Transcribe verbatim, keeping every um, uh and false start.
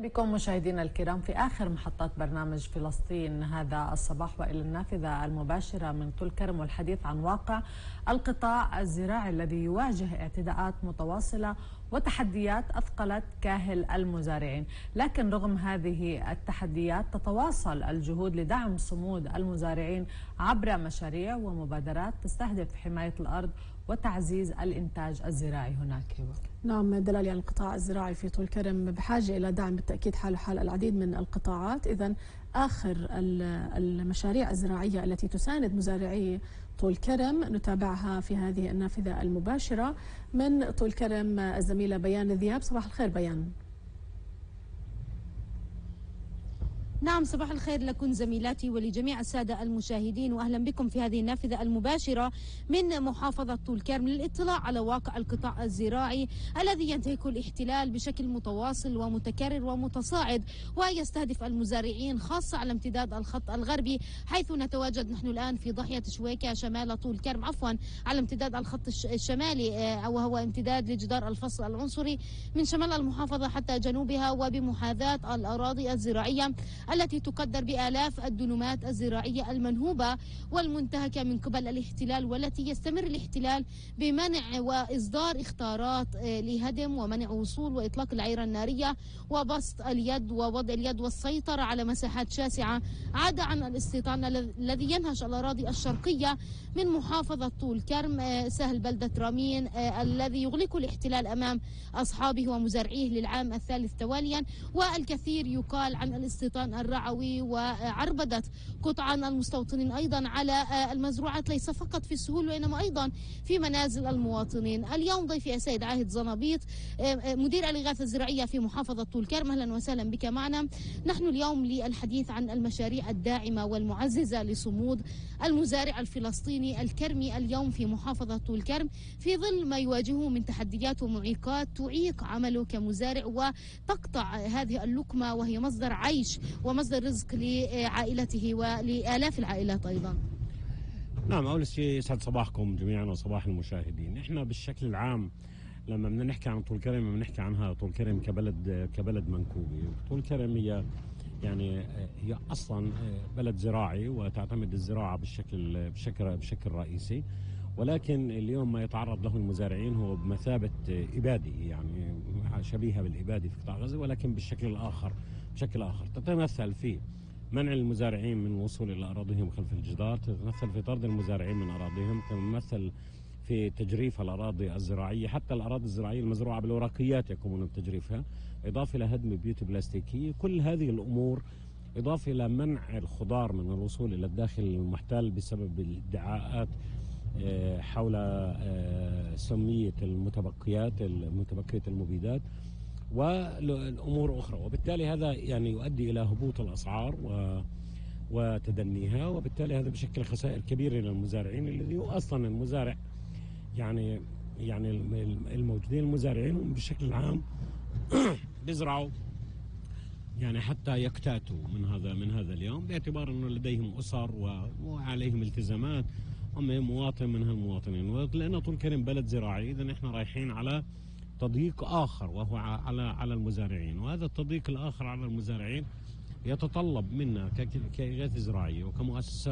بكم مشاهدينا الكرام في آخر محطات برنامج فلسطين هذا الصباح، وإلى النافذة المباشرة من طول كرم والحديث عن واقع القطاع الزراعي الذي يواجه اعتداءات متواصلة وتحديات أثقلت كاهل المزارعين. لكن رغم هذه التحديات تتواصل الجهود لدعم صمود المزارعين عبر مشاريع ومبادرات تستهدف حماية الأرض وتعزيز الإنتاج الزراعي هناك. نعم دلال، يعني القطاع الزراعي في طول كرم بحاجة إلى دعم بالتأكيد، حال حال العديد من القطاعات. إذن آخر المشاريع الزراعية التي تساند مزارعي طول كرم نتابعها في هذه النافذة المباشرة من طول كرم الزميلة بيان ذياب. صباح الخير بيان. نعم صباح الخير لكم زميلاتي ولجميع السادة المشاهدين، وأهلا بكم في هذه النافذة المباشرة من محافظة طول كرم للاطلاع على واقع القطاع الزراعي الذي ينتهك الاحتلال بشكل متواصل ومتكرر ومتصاعد ويستهدف المزارعين خاصة على امتداد الخط الغربي، حيث نتواجد نحن الآن في ضاحية شويكة شمال طول كرم، عفوا على امتداد الخط الشمالي وهو امتداد لجدار الفصل العنصري من شمال المحافظة حتى جنوبها، وبمحاذاة الأراضي الزراعية التي تقدر بآلاف الدنومات الزراعية المنهوبة والمنتهكة من قبل الاحتلال، والتي يستمر الاحتلال بمنع وإصدار إخطارات لهدم ومنع وصول وإطلاق العيرة النارية وبسط اليد ووضع اليد والسيطرة على مساحات شاسعة عدا عن الاستيطان الذي ينهش الأراضي الشرقية من محافظة طول كرم سهل بلدة رامين الذي يغلق الاحتلال أمام أصحابه ومزارعيه للعام الثالث تواليا. والكثير يقال عن الاستيطان الرعوي وعربدة قطعا المستوطنين أيضا على المزروعات، ليس فقط في السهول وإنما أيضا في منازل المواطنين. اليوم ضيفي السيد عاهد زنابيط مدير الإغاثة الزراعية في محافظة طول كرم، أهلا وسهلا بك معنا. نحن اليوم للحديث عن المشاريع الداعمة والمعززة لصمود المزارع الفلسطيني الكرمي اليوم في محافظة طول كرم في ظل ما يواجهه من تحديات ومعيقات تعيق عمله كمزارع وتقطع هذه اللقمة وهي مصدر عيش ومصدر رزق لعائلته ولآلاف العائلات أيضا. نعم، أول شيء يسعد صباحكم جميعا وصباح المشاهدين. إحنا بالشكل العام لما بدنا نحكي عن طول كرم بنحكي عنها طول كرم كبلد كبلد منكوبي. طول كرم هي يعني هي أصلا بلد زراعي وتعتمد الزراعة بالشكل بشكل بشكل رئيسي، ولكن اليوم ما يتعرض له المزارعين هو بمثابة إبادي، يعني شبيهة بالإبادي في قطاع غزة، ولكن بالشكل الآخر بشكل آخر تتمثل في منع المزارعين من الوصول إلى أراضيهم خلف الجدار، تتمثل في طرد المزارعين من أراضيهم، تتمثل في تجريف الأراضي الزراعية، حتى الأراضي الزراعية المزروعة بالورقيات يقومون بتجريفها، إضافة إلى هدم بيوت بلاستيكية. كل هذه الأمور إضافة إلى منع الخضار من الوصول إلى الداخل المحتل بسبب الادعاءات حول سمية المتبقيات المتبقية المبيدات والأمور أخرى، وبالتالي هذا يعني يؤدي إلى هبوط الأسعار و وتدنيها، وبالتالي هذا بشكل خسائر كبيرة للمزارعين الذي هو أصلا المزارع يعني يعني الموجودين المزارعين بشكل عام بيزرعوا يعني حتى يكتاتوا من هذا من هذا اليوم، باعتبار انه لديهم اسر وعليهم التزامات، هم مواطن من هالمواطنين. ولأن طول كرم بلد زراعي، اذا احنا رايحين على تضييق اخر وهو على على المزارعين، وهذا التضييق الاخر على المزارعين يتطلب منا كإغاثة زراعية وكمؤسسات